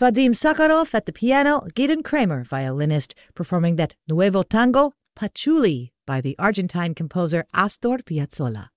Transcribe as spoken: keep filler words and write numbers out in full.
Vadim Sakharov at the piano, Gideon Kramer, violinist, performing that Nuevo Tango, Patchouli, by the Argentine composer Astor Piazzolla.